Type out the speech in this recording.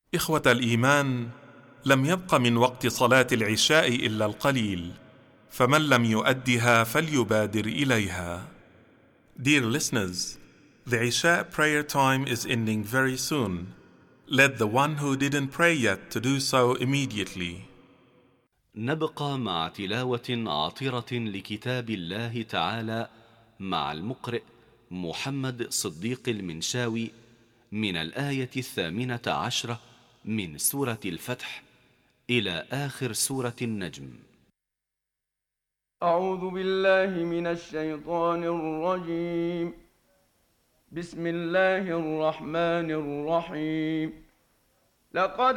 إخوة الإيمان، لم يبق من وقت صلاة العشاء إلا القليل، فمن لم يؤدها فليبادر إليها. Dear listeners, the Isha prayer time is ending very soon. Let the one who didn't pray yet to do so immediately. نبقى مع تلاوة عاطرة لكتاب الله تعالى مع المقرئ محمد صديق المنشاوي من الآية 18 من سورة الفتح إلى آخر سورة النجم. أعوذ بالله من الشيطان الرجيم. بسم الله الرحمن الرحيم. لقد